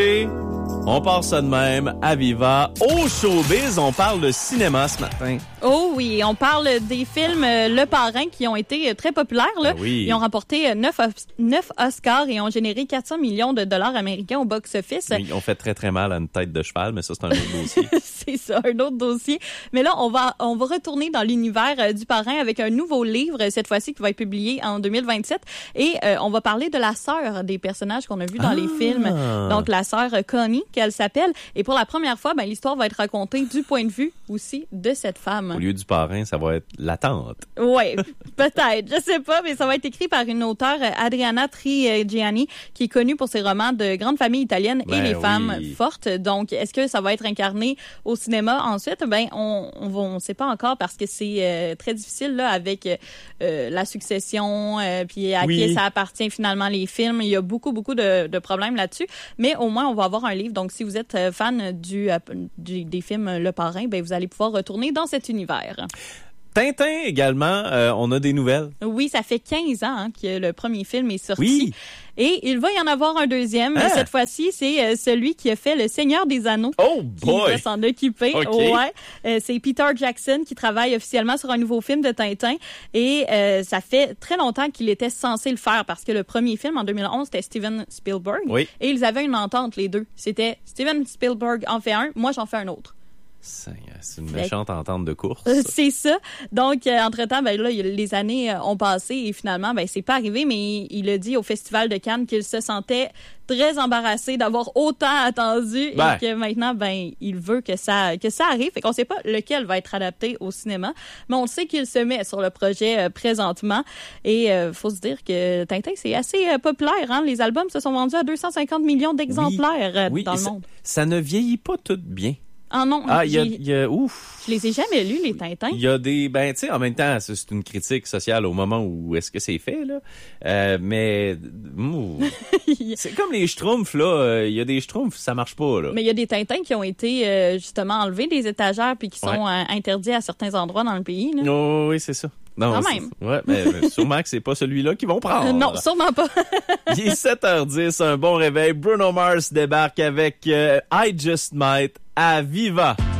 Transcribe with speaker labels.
Speaker 1: On part ça de même, à Viva. Au showbiz, on parle de cinéma ce matin.
Speaker 2: Oh oui, on parle des films Le Parrain qui ont été très populaires. Là.
Speaker 1: Oui.
Speaker 2: Ils ont remporté 9 Oscars et ont généré 400 millions de dollars américains au box-office.
Speaker 1: Ils ont fait très très mal à une tête de cheval, mais ça c'est un autre dossier.
Speaker 2: C'est ça, un autre dossier. Mais là, on va retourner dans l'univers du Parrain avec un nouveau livre, cette fois-ci, qui va être publié en 2027. Et on va parler de la sœur des personnages qu'on a vus dans les films. Donc, la sœur Connie, qu'elle s'appelle. Et pour la première fois, l'histoire va être racontée du point de vue aussi de cette femme.
Speaker 1: Au lieu du parrain, ça va être la tante.
Speaker 2: Oui, peut-être. Je sais pas, mais ça va être écrit par une auteure, Adriana Trigiani, qui est connue pour ses romans de grandes familles italiennes et les femmes fortes. Donc, est-ce que ça va être incarné au cinéma ensuite? On sait pas encore parce que c'est très difficile là avec la succession, puis à qui ça appartient finalement les films. Il y a beaucoup de problèmes là-dessus. Mais au moins, on va avoir un livre. Donc, si vous êtes fan des films Le Parrain, vous allez pouvoir retourner dans cet univers.
Speaker 1: Tintin également, on a des nouvelles.
Speaker 2: Oui, ça fait 15 ans que le premier film est sorti.
Speaker 1: Oui.
Speaker 2: Et il va y en avoir un deuxième. Mais cette fois-ci, c'est celui qui a fait Le Seigneur des Anneaux.
Speaker 1: Oh boy!
Speaker 2: Qui va s'en occuper.
Speaker 1: Okay.
Speaker 2: Ouais. C'est Peter Jackson qui travaille officiellement sur un nouveau film de Tintin. Et ça fait très longtemps qu'il était censé le faire parce que le premier film, en 2011, c'était Steven Spielberg.
Speaker 1: Oui.
Speaker 2: Et ils avaient une entente, les deux. C'était Steven Spielberg en fait un, moi j'en fais un autre.
Speaker 1: C'est une méchante entente de course.
Speaker 2: C'est ça. Donc, entre-temps, là, les années ont passé et finalement, c'est pas arrivé, mais il a dit au Festival de Cannes qu'il se sentait très embarrassé d'avoir autant attendu et que maintenant, il veut que ça arrive. Fait qu'on sait pas lequel va être adapté au cinéma, mais on le sait qu'il se met sur le projet présentement. Et faut se dire que Tintin, c'est assez populaire. Hein? Les albums se sont vendus à 250 millions d'exemplaires dans le monde.
Speaker 1: Ça ne vieillit pas tout bien.
Speaker 2: Ah non,
Speaker 1: il y a ouf.
Speaker 2: Je les ai jamais lus, les Tintins.
Speaker 1: Il y a des, tu sais, en même temps, c'est une critique sociale au moment où est-ce que c'est fait, là. Mais, c'est comme les Schtroumpfs, là. Il y a des Schtroumpfs, ça marche pas, là.
Speaker 2: Mais il y a des Tintins qui ont été, justement, enlevés des étagères puis qui sont interdits à certains endroits dans le pays, là.
Speaker 1: Oh, oui, c'est ça. Non,
Speaker 2: quand même.
Speaker 1: Ouais, mais sûrement que c'est pas celui-là qu'ils vont prendre.
Speaker 2: Non, sûrement pas.
Speaker 1: Il est 7h10, un bon réveil. Bruno Mars débarque avec I Just Might à Viva.